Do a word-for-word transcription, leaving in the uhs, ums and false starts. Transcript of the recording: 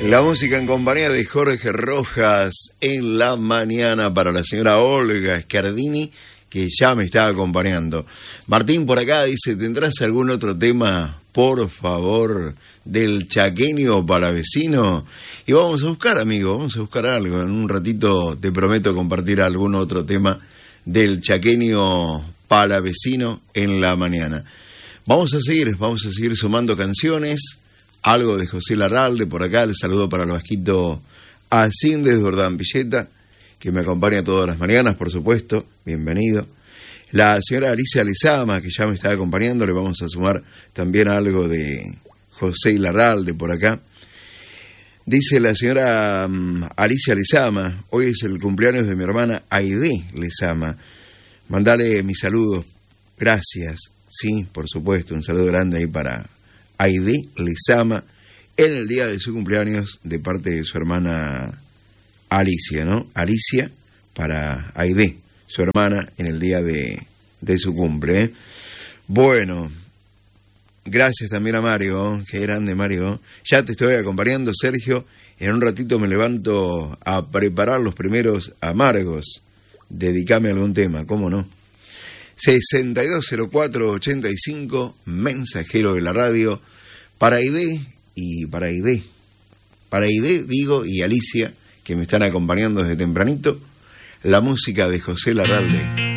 La música en compañía de Jorge Rojas en la mañana para la señora Olga Scardini, que ya me está acompañando. Martín por acá dice, ¿tendrás algún otro tema, por favor, del chaqueño palavecino? Y vamos a buscar, amigo, vamos a buscar algo. En un ratito te prometo compartir algún otro tema del chaqueño palavecino en la mañana. Vamos a seguir, vamos a seguir sumando canciones. Algo de José Larralde por acá, el saludo para el vasquito Ascendes de Jordán Villeta, que me acompaña todas las mañanas, por supuesto, bienvenido. La señora Alicia Lizama, que ya me está acompañando, le vamos a sumar también algo de José Larralde por acá. Dice la señora um, Alicia Lizama, hoy es el cumpleaños de mi hermana Aide Lizama. Mandale mis saludos, gracias, sí, por supuesto, un saludo grande ahí para Aide Lizama en el día de su cumpleaños de parte de su hermana Alicia, ¿no? Alicia para Aide, su hermana, en el día de, de su cumple, ¿eh? Bueno, gracias también a Mario, qué grande Mario. Ya te estoy acompañando, Sergio. En un ratito me levanto a preparar los primeros amargos. Dedicame a algún tema, ¿cómo no? sesenta y dos cero cuatro ochenta y cinco, mensajero de la radio, para Aide y para Aide, para Aide, digo, y Alicia, que me están acompañando desde tempranito, la música de José Larralde.